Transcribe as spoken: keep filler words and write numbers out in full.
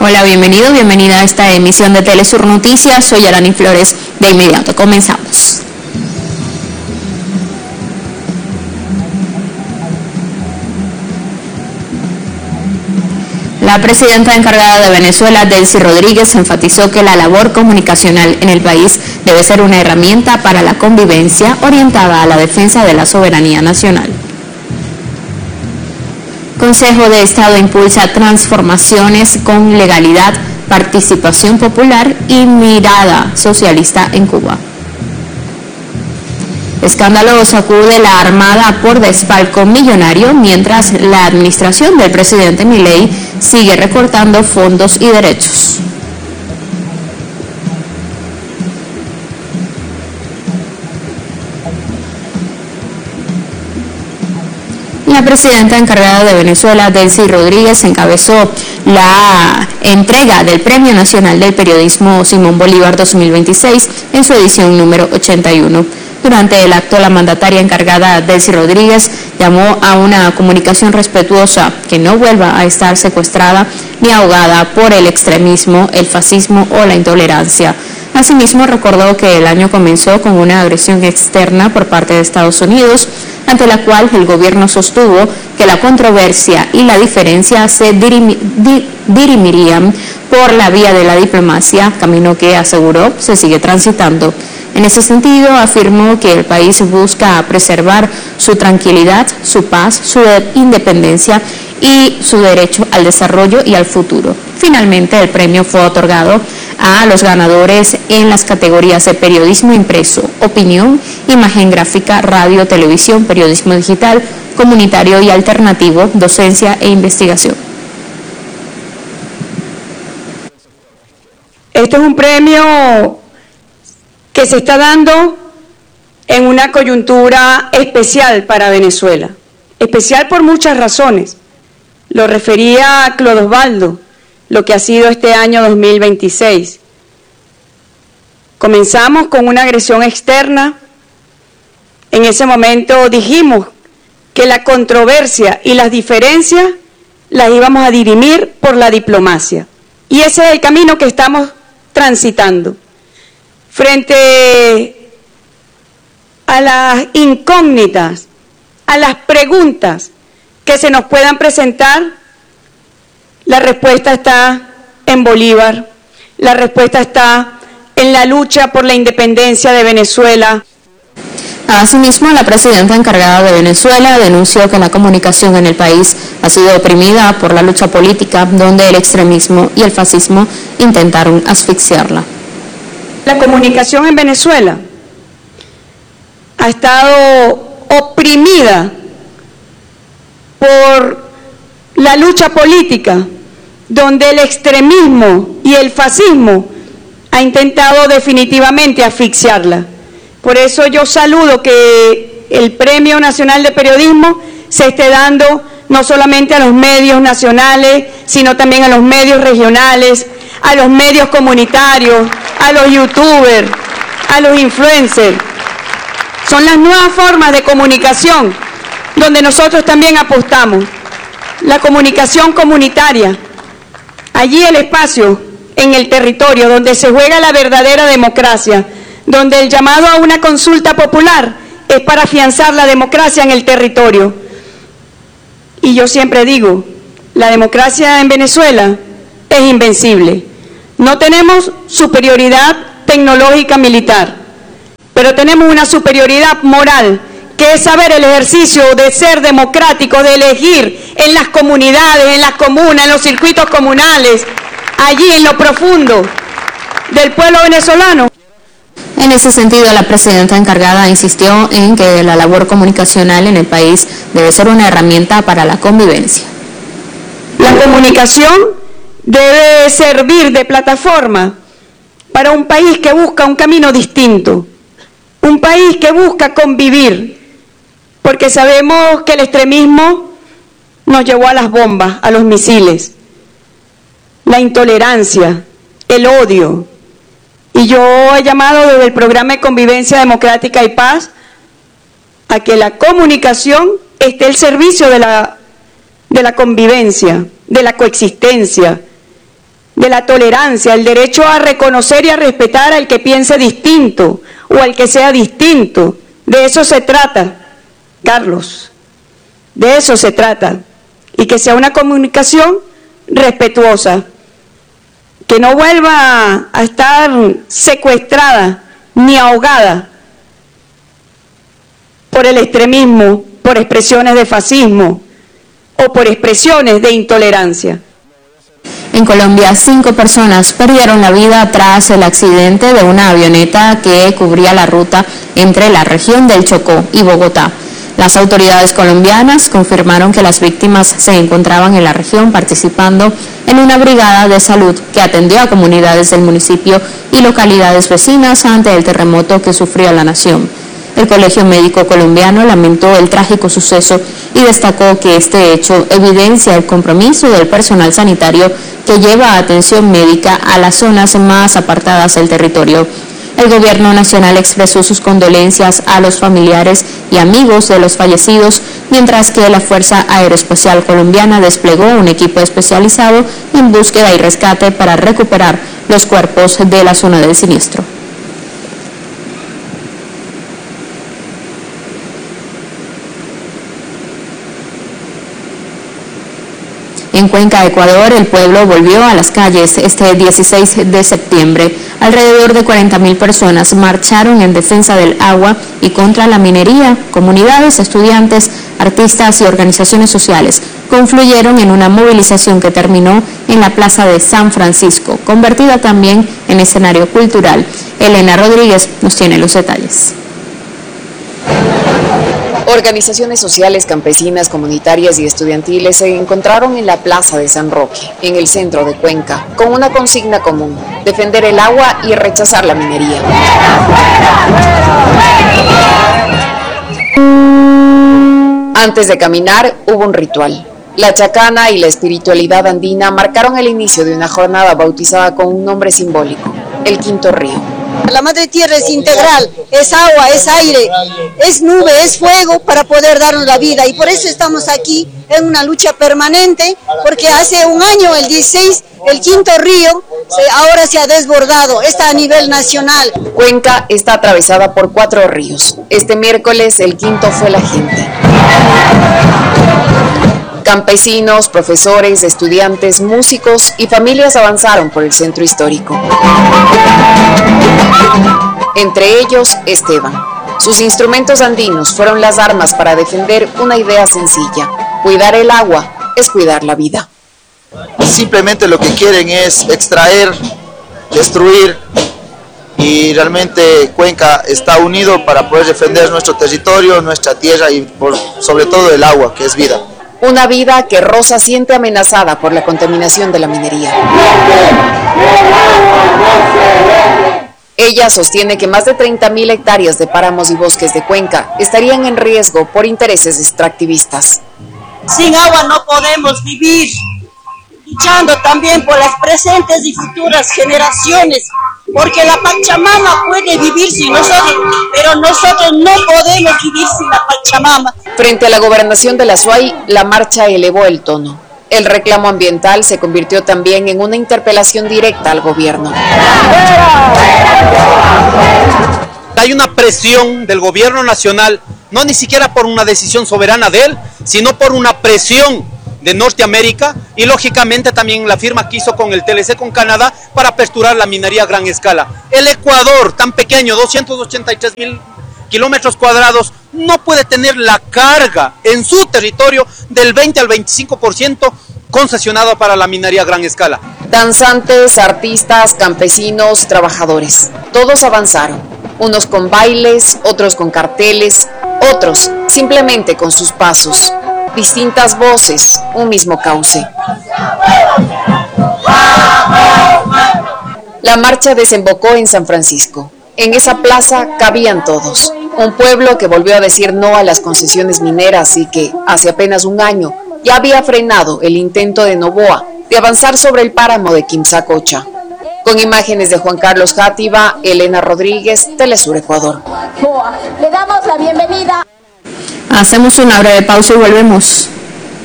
Hola, bienvenido, bienvenida a esta emisión de Telesur Noticias. Soy Arani Flores. De inmediato comenzamos. La presidenta encargada de Venezuela, Delcy Rodríguez, enfatizó que la labor comunicacional en el país debe ser una herramienta para la convivencia orientada a la defensa de la soberanía nacional. Consejo de Estado impulsa transformaciones con legalidad, participación popular y mirada socialista en Cuba. Escándalo sacude la Armada por desfalco millonario, mientras la administración del presidente Milei sigue recortando fondos y derechos. La presidenta encargada de Venezuela, Delcy Rodríguez, encabezó la entrega del Premio Nacional del Periodismo Simón Bolívar dos mil veintiséis en su edición número ochenta y uno. Durante el acto, la mandataria encargada, Delcy Rodríguez, llamó a una comunicación respetuosa que no vuelva a estar secuestrada ni ahogada por el extremismo, el fascismo o la intolerancia. Asimismo, recordó que el año comenzó con una agresión externa por parte de Estados Unidos, ante la cual el gobierno sostuvo que la controversia y la diferencia se dirim, di, dirimirían por la vía de la diplomacia, camino que, aseguró, se sigue transitando. En ese sentido, afirmó que el país busca preservar su tranquilidad, su paz, su independencia y su derecho al desarrollo y al futuro. Finalmente, el premio fue otorgado a los ganadores en las categorías de periodismo impreso, opinión, imagen gráfica, radio, televisión, periodismo digital, comunitario y alternativo, docencia e investigación. Este es un premio que se está dando en una coyuntura especial para Venezuela, especial por muchas razones. Lo refería a Clodo Osvaldo, lo que ha sido este año dos mil veintiséis. Comenzamos con una agresión externa. En ese momento dijimos que la controversia y las diferencias las íbamos a dirimir por la diplomacia. Y ese es el camino que estamos transitando. Frente a las incógnitas, a las preguntas que se nos puedan presentar, la respuesta está en Bolívar, la respuesta está en la lucha por la independencia de Venezuela. Asimismo, la presidenta encargada de Venezuela denunció que la comunicación en el país ha sido oprimida por la lucha política, donde el extremismo y el fascismo intentaron asfixiarla. La comunicación en Venezuela ha estado oprimida por la lucha política, donde el extremismo y el fascismo ha intentado definitivamente asfixiarla. Por eso yo saludo que el Premio Nacional de Periodismo se esté dando no solamente a los medios nacionales, sino también a los medios regionales, a los medios comunitarios, a los youtubers, a los influencers. Son las nuevas formas de comunicación donde nosotros también apostamos. La comunicación comunitaria, allí el espacio en el territorio donde se juega la verdadera democracia, donde el llamado a una consulta popular es para afianzar la democracia en el territorio. Y yo siempre digo, la democracia en Venezuela es invencible. No tenemos superioridad tecnológica militar, pero tenemos una superioridad moral, que es saber el ejercicio de ser democrático, de elegir en las comunidades, en las comunas, en los circuitos comunales, allí en lo profundo del pueblo venezolano. En ese sentido, la presidenta encargada insistió en que la labor comunicacional en el país debe ser una herramienta para la convivencia. La comunicación debe servir de plataforma para un país que busca un camino distinto, un país que busca convivir, porque sabemos que el extremismo nos llevó a las bombas, a los misiles, la intolerancia, el odio. Y yo he llamado desde el programa de Convivencia Democrática y Paz a que la comunicación esté al servicio de la, de la convivencia, de la coexistencia, de la tolerancia, el derecho a reconocer y a respetar al que piense distinto o al que sea distinto. De eso se trata, Carlos, de eso se trata, y que sea una comunicación respetuosa, que no vuelva a estar secuestrada ni ahogada por el extremismo, por expresiones de fascismo o por expresiones de intolerancia. En Colombia, cinco personas perdieron la vida tras el accidente de una avioneta que cubría la ruta entre la región del Chocó y Bogotá. Las autoridades colombianas confirmaron que las víctimas se encontraban en la región participando en una brigada de salud que atendió a comunidades del municipio y localidades vecinas ante el terremoto que sufrió la nación. El Colegio Médico Colombiano lamentó el trágico suceso y destacó que este hecho evidencia el compromiso del personal sanitario que lleva atención médica a las zonas más apartadas del territorio. El Gobierno Nacional expresó sus condolencias a los familiares y amigos de los fallecidos, mientras que la Fuerza Aeroespacial Colombiana desplegó un equipo especializado en búsqueda y rescate para recuperar los cuerpos de la zona del siniestro. En Cuenca, Ecuador, el pueblo volvió a las calles este dieciséis de septiembre. Alrededor de cuarenta mil personas marcharon en defensa del agua y contra la minería. Comunidades, estudiantes, artistas y organizaciones sociales confluyeron en una movilización que terminó en la Plaza de San Francisco, convertida también en escenario cultural. Elena Rodríguez nos tiene los detalles. Organizaciones sociales, campesinas, comunitarias y estudiantiles se encontraron en la Plaza de San Roque, en el centro de Cuenca, con una consigna común: defender el agua y rechazar la minería. Antes de caminar, hubo un ritual. La chacana y la espiritualidad andina marcaron el inicio de una jornada bautizada con un nombre simbólico: el Quinto Río. La madre tierra es integral, es agua, es aire, es nube, es fuego para poder darnos la vida, y por eso estamos aquí en una lucha permanente, porque hace un año, el dieciséis, el Quinto Río se, ahora se ha desbordado, está a nivel nacional. Cuenca está atravesada por cuatro ríos. Este miércoles el quinto fue la gente. Campesinos, profesores, estudiantes, músicos y familias avanzaron por el centro histórico. Entre ellos, Esteban. Sus instrumentos andinos fueron las armas para defender una idea sencilla: cuidar el agua es cuidar la vida. Simplemente lo que quieren es extraer, destruir, y realmente Cuenca está unido para poder defender nuestro territorio, nuestra tierra y por sobre todo el agua, que es vida. Una vida que Rosa siente amenazada por la contaminación de la minería. Ella sostiene que más de treinta mil hectáreas de páramos y bosques de Cuenca estarían en riesgo por intereses extractivistas. Sin agua no podemos vivir, luchando también por las presentes y futuras generaciones, porque la Pachamama puede vivir sin nosotros, pero nosotros no podemos vivir sin la Pachamama. Frente a la gobernación de la S U A Y, la marcha elevó el tono. El reclamo ambiental se convirtió también en una interpelación directa al gobierno. Hay una presión del gobierno nacional, no ni siquiera por una decisión soberana de él, sino por una presión de Norteamérica y lógicamente también la firma que hizo con el T L C con Canadá para aperturar la minería a gran escala. El Ecuador, tan pequeño, doscientos ochenta y tres mil kilómetros cuadrados, no puede tener la carga en su territorio del veinte al veinticinco por ciento concesionado para la minería a gran escala. Danzantes, artistas, campesinos, trabajadores, todos avanzaron, unos con bailes, otros con carteles, otros simplemente con sus pasos. Distintas voces, un mismo cauce. La marcha desembocó en San Francisco. En esa plaza cabían todos. Un pueblo que volvió a decir no a las concesiones mineras y que, hace apenas un año, ya había frenado el intento de Noboa de avanzar sobre el páramo de Quimsacocha. Con imágenes de Juan Carlos Játiva, Elena Rodríguez, Telesur Ecuador. Le damos la bienvenida. Hacemos una breve pausa y volvemos.